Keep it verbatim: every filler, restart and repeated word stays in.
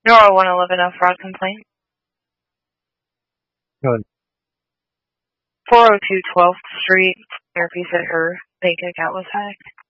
Nora one eleven F fraud complaint. Good. four oh two twelfth Street. Therapy said her bank account was hacked.